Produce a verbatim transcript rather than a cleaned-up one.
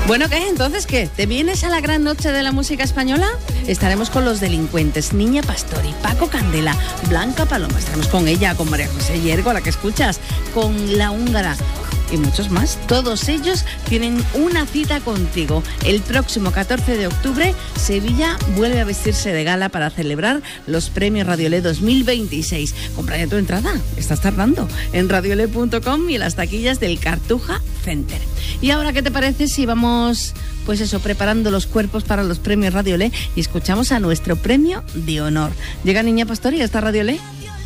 Bueno, ¿qué? Entonces, ¿qué? ¿Te vienes a la gran noche de la música española? Estaremos con Los Delincuentes, Niña Pastori, Paco Candela, Blanca Paloma. Estaremos con ella, con María José Hiergo, a la que escuchas, con La Húngara y muchos más. Todos ellos tienen una cita contigo. El próximo catorce de octubre, Sevilla vuelve a vestirse de gala para celebrar los premios Radiolé dos mil veintiséis. Compra ya tu entrada, estás tardando, en radiolé punto com y en las taquillas del Cartuja Center. Y ahora, ¿qué te parece si vamos, pues eso, preparando los cuerpos para los premios Radiolé y escuchamos a nuestro premio de honor? Llega Niña Pastori, esta Radiolé.